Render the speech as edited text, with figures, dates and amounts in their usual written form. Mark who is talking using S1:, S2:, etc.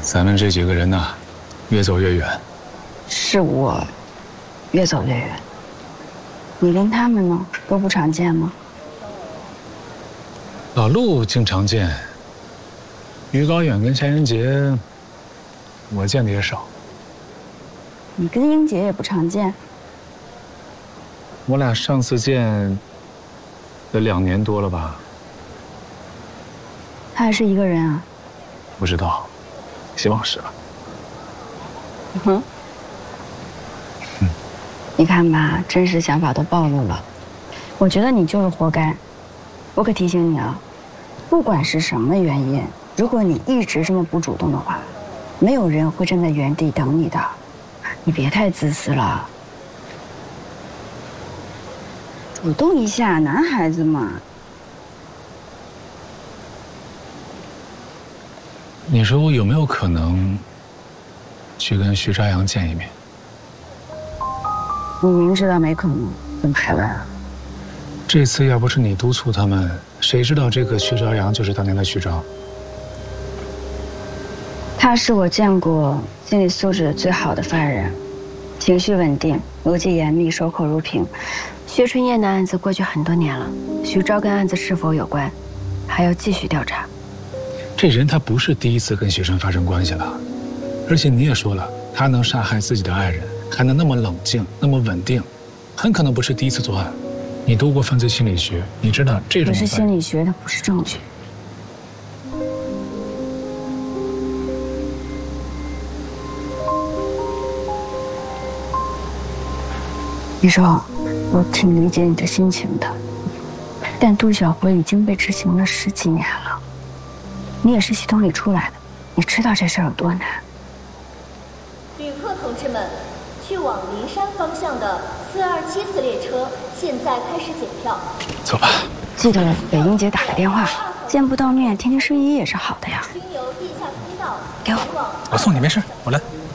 S1: 咱们这几个人呐，越走越远。
S2: 是我越走越远。你跟他们呢，都不常见吗？
S1: 老陆经常见，于高远跟夏英杰，我见的也少。
S2: 你跟英杰也不常见。
S1: 我俩上次见，得2年多了吧？
S2: 他还是一个人啊？
S1: 不知道，希望是吧？
S2: 嗯。你看吧，真实想法都暴露了。我觉得你就是活该。我可提醒你啊，不管是什么原因，如果你一直这么不主动的话，没有人会站在原地等你的。你别太自私了，主动一下，男孩子嘛。
S1: 你说我有没有可能去跟徐朝阳见一面？
S2: 你明知道没可能，怎么还问啊？
S1: 这次要不是你督促他们，谁知道这个徐朝阳就是当年的徐昭？
S2: 他是我见过心理素质最好的犯人，情绪稳定，逻辑严密，守口如瓶。薛春燕的案子过去很多年了，徐昭跟案子是否有关，还要继续调查。
S1: 这人他不是第一次跟徐晨发生关系了，而且你也说了，他能杀害自己的爱人，还能那么冷静，那么稳定，很可能不是第一次作案。你读过犯罪心理学，你知道这种。
S2: 可是心理学它不是证据。你说，我挺理解你的心情的，但杜小辉已经被执行了10几年了，你也是系统里出来的，你知道这事儿有多难。
S3: 旅客同志们，去往灵山方向的427次列车现在开始检票。
S1: 走吧。
S2: 记得给英姐打个电话，见不到面，听听声音也是好的呀。
S3: 经由地下通道
S2: 给我，
S1: 我送你，没事，我来。